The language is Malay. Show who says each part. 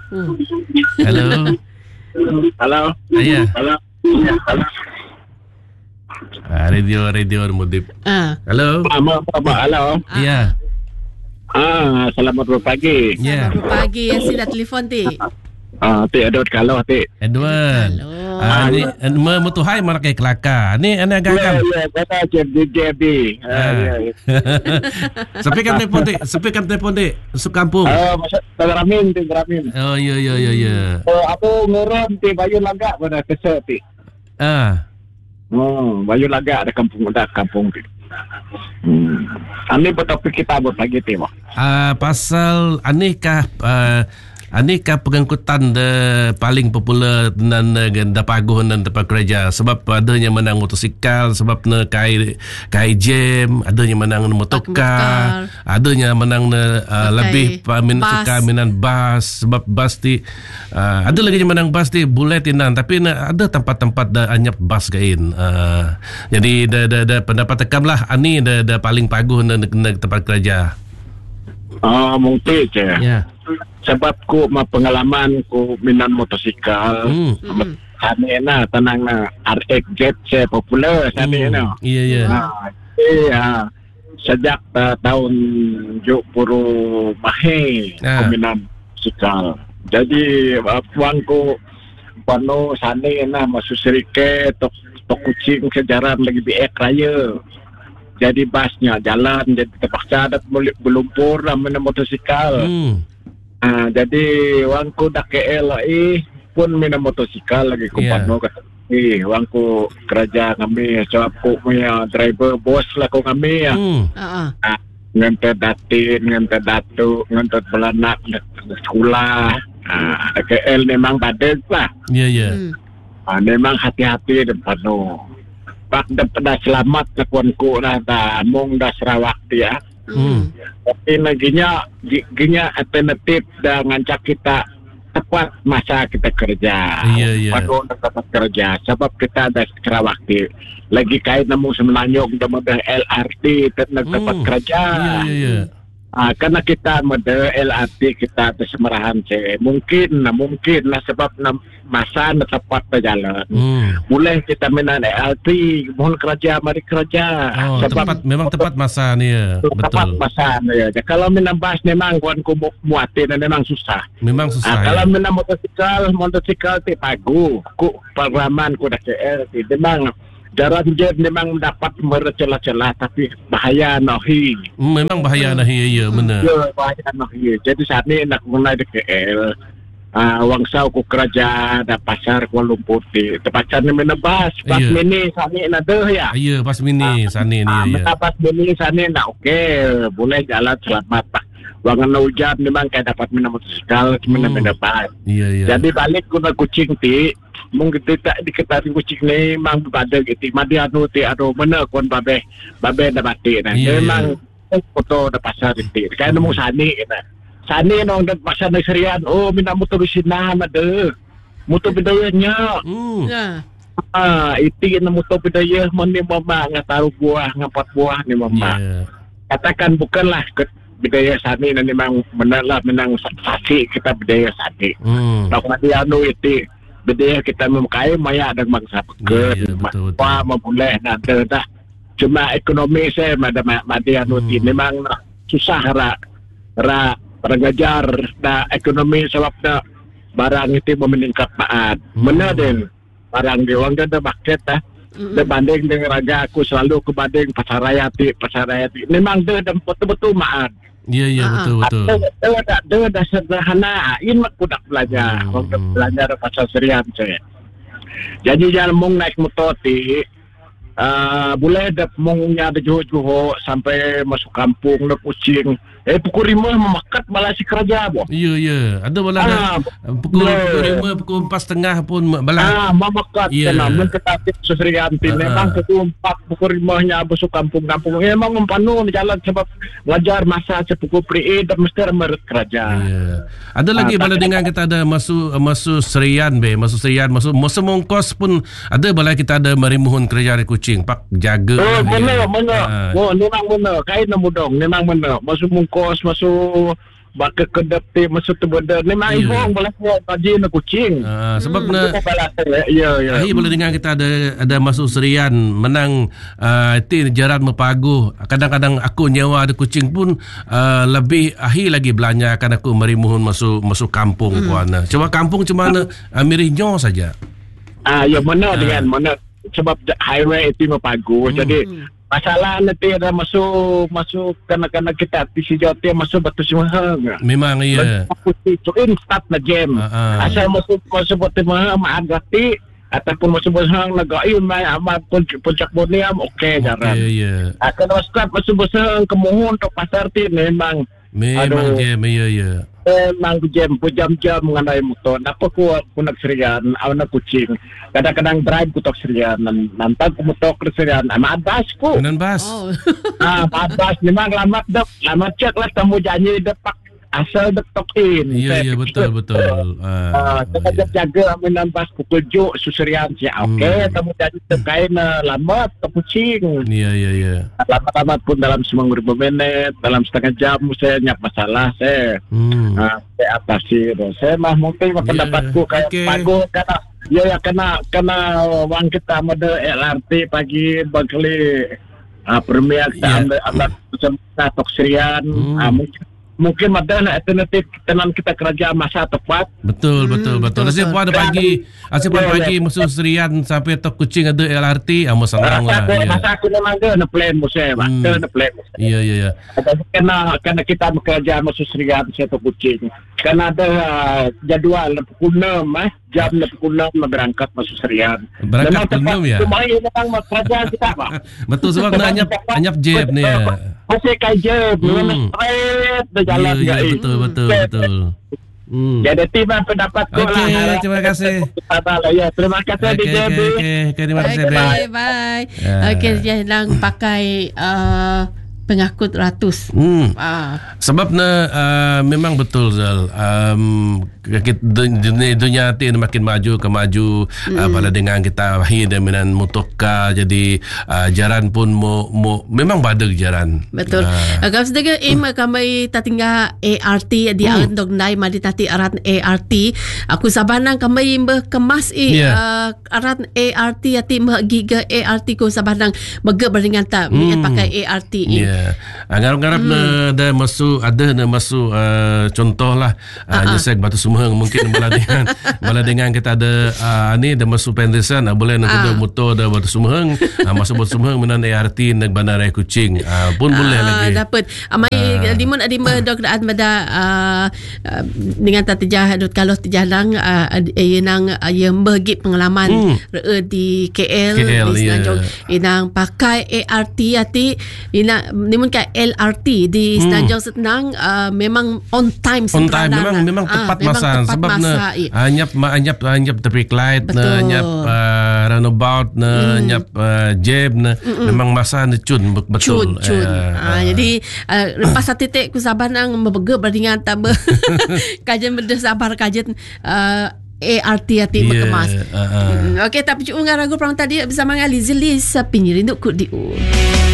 Speaker 1: Hello.
Speaker 2: Halo.
Speaker 1: Ya.
Speaker 2: Halo.
Speaker 1: Radio Mudip. Halo.
Speaker 2: Halo.
Speaker 1: Ya.
Speaker 2: Selamat berpagi.
Speaker 1: Ya.
Speaker 3: Pagi yang si dah telefon ti.
Speaker 2: Ti Edward kalau ti.
Speaker 1: Edward. Ni memutuhai marakai kelakar. Ni ana agak-agak.
Speaker 2: Ya, kata JB.
Speaker 1: Sepikan telefon ti. Masuk kampung.
Speaker 2: Masuk Teramin.
Speaker 1: Oh, ya.
Speaker 2: Aku ngurun ti Bayu Lagak pada kesel ti. Bayu Lagak ada kampung ti. Ani bertopik kita berpagi ti, Mak.
Speaker 1: Pasal anikah pengangkutan paling popular dan paguh dan tempat kerja sebab adanya menang motosikal sebab kai jam, adanya menang motorkar, adanya menang lebih suka minan bas sebab bas ti ada lagi yang menang bas ti buletinan tapi ada tempat-tempat dah anyap bas kain. Jadi da pendapat tekam lah ani da paling paguh dan tempat kerja.
Speaker 2: Mungkin je.
Speaker 1: Ya.
Speaker 2: Sebab ku pengalaman ku minan motosikal. Sana na tanang na RX-Jet saya popular sana na.
Speaker 1: Iya.
Speaker 2: Sejak tahun 70 mahe ku minan motosikal. Jadi puan ku pano sana na masuk serike tok kucing sejaran lagi BX raya. Jadi basnya jalan, jadi terpaksa ada berlumpur lah mana motosikal. Jadi wangku dah KL pun mina motosikal lagi kumpano kata. Wangku kerja kami sebab ku punya driver bos lah ku kami ya. Ngantar datin, ngantar datuk, ngantar belanak sekolah. KL memang badai lah.
Speaker 1: Ya.
Speaker 2: Memang hati-hati depan no. Pak dah selamat kawanku dah mung dah Sarawak dia. Tapi naginya alternatif dah ngancak kita tepat masa kita kerja.
Speaker 1: Iya.
Speaker 2: Pada tempat kerja sebab kita ada Sarawak dia. Lagi kait namun semenanyong dah LRT tempat kerja.
Speaker 1: Iya.
Speaker 2: Karena kita ada LRT kita ada semerahan mungkin lah sebab masa tepat berjalan. Boleh kita minan LRT mohon mari kerja.
Speaker 1: Sebab memang tepat masa ni ya.
Speaker 2: Tepat masa ni ya. Kalau minan bas memang kuan ku muatin memang susah. Kalau minan motosikal ti pagu. Ku pengalaman ku dah KL ti memang jarak je memang dapat mercelah-celah tapi bahaya nahi.
Speaker 1: Memang bahaya nahi ya benar.
Speaker 2: Ya bahaya nahi. Jadi saat ni nak mulai di KL. Wangsau ku kerja ada pasar Kuala Lumpur di tempat ni mana bas mini sana ada ya.
Speaker 1: Ya bas mini sana ni ya.
Speaker 2: Bas mini sana nak okey boleh jalan selamat. Wangan hujan memang kayak dapat minum motosikal mana bas.
Speaker 1: Iya.
Speaker 2: Jadi balik guna kucing ti mungkin tidak diketahui kucing ni memang pada gitu. Madi anu ti anu mana kon babe dah mati nah. Memang foto dah pasar ti. Kayak nemu sani kita. Sani nong dah pasar Serian. Minat motor bisinan ada. Motor bedayanya. Itu yang motor bedaya mana mama ngataruh buah ngapat buah ni mama. Katakan bukanlah budaya sani dan memang benar menang saksi kita budaya sani. Kalau dia anu itu budaya kita memakai maya dan bangsa pekerja, boleh ada dah. Cuma ekonomi saya madi anu itu memang susah ngajar dah ekonomi sebab dah barang itu meningkat maat. Mana den barang dia orang dah market dah. Berbanding dengan raja aku selalu kebanding pasar raya memang dia betul-betul maat.
Speaker 1: Ya betul.
Speaker 2: Dia dah sederhana. Ini budak belajar. Belajar pasal Serian saya. Jadi jangan mung naik motor ti. Boleh dah mungnya ada juho sampai masuk kampung nak kucing. Pukul 5 memakat malah si kerja boh.
Speaker 1: Ya. Ada malah pukul 5 pukul 4.30 pun malah.
Speaker 2: Memakat. Namun tetapi Serian ti memang pukul 4 pukul 5-nya masuk kampung-kampung. Memang mempanu jalan sebab ngajar masa sepukul pri dan mesti merek kerja.
Speaker 1: Ya. Ada lagi bala dengan kita ada masuk Serian masuk mongkos pun ada bala kita ada merimuhun kerja di kucing pak jaga.
Speaker 2: Mana. Memang benar. Kain mudong memang benar. Masuk mongkos masuk baka kedap ti masuk tu benda ni mai hong boleh kaji na kucing.
Speaker 1: Sebab na
Speaker 2: ya.
Speaker 1: Ahi boleh dengar kita ada masuk serian menang ti jaran mepaguh. Kadang-kadang aku nyewa ada kucing pun lebih ahi lagi belanja kan aku merimuhun masuk kampung puana. Coba kampung cuma mana mirinyo saja.
Speaker 2: Ya mana dengan mana sebab highway itu mepaguh. Jadi masalah nanti ada masuk kanak-kanak kita di Sijoti masuk Batu Semahang.
Speaker 1: Memang iya.
Speaker 2: Itu start na jam. Asal masuk Batu Semahang maagati ataupun masuk Batu Semahang nagai mai amat puncak Boniam okey jaran.
Speaker 1: Iya.
Speaker 2: Akan start masuk Batu Semahang kemuhun tok pasar ti memang
Speaker 1: jam iya.
Speaker 2: Memang jam mengenai motor. Apa ku nak serian, anak kucing. Kadang-kadang drive ku tak serian, nanti ku motor serian. Amat bas ku.
Speaker 1: Nan bas.
Speaker 2: Amat bas. Memang lama cek lah tamu janji depak asal detok in.
Speaker 1: Iya betul.
Speaker 2: Kita jaga aminan bas pukul juk suserian si. Okey, tamu janji terkain lama tak kucing.
Speaker 1: Iya.
Speaker 2: Lama-lama pun dalam 9,000 menit, dalam setengah jam saya nyap masalah saya. Saya atasi. Saya mah mungkin pendapatku kayak bagus karena ya kena wang kita mode LRT pagi bakli premier kita ambil tok serian mungkin ada alternatif tenan kita kerja masa tepat. Betul. Asyik pun ada pagi musuh serian sampai tok kucing ada LRT amo senang lah. Masa aku memang ada plan musuh ada plan. Iya. Karena kita bekerja musuh serian saya tok kucing. Karena ada jadual pukul 6 jam pukul 6 berangkat masuk serian.
Speaker 1: Berangkat pukul 6 ya.
Speaker 2: Lumayan memang kerja kita Pak.
Speaker 1: Betul sebab anyap jeb ni ya.
Speaker 2: Masih kaja straight berjalan
Speaker 1: ya, betul.
Speaker 2: Jadi tiba pendapatku lah.
Speaker 1: Terima kasih.
Speaker 2: Terima kasih DJ.
Speaker 1: Terima kasih.
Speaker 3: Bye. Okey, jangan pakai pengakut ratus.
Speaker 1: Sebab memang betul Zal. Dunia ti makin maju pada dengan kita wahid dan minan motoka jadi jaran pun memang badeg jaran.
Speaker 3: Betul. Kalau sedang kami tatingga ART di dog nai madi tati arat ART. Aku sabanang kami kemas arat ART ati giga ART ko sabanang mege beringan ta pakai ART.
Speaker 1: Ngarap-ngarap ada masuk contoh lah nyesek Batu Semahang mungkin bala dengan kita ada ni dah masuk pendesan boleh nak ada motor dah Batu Semahang masuk Batu Semahang menan ART nak Bandar Raya Kuching pun boleh lagi
Speaker 3: dapat amai dimun adima dok ada dengan tatijah kalau tijalang yang bagi pengalaman di KL di Semenanjung inang pakai ART ati ina nimun ka LRT di Semenanjung Senang memang on time
Speaker 1: memang tepat masa sebab anyap traffic light anyap roundabout anyap jam memang masa cun betul
Speaker 3: jadi lepas titik ku sabar nang membege berdingan tambah kajian berdesabar kajian ART ati berkemas. Okey tapi cuma ragu perang tadi bersama ngali Zilis pinyirin duk ku diu.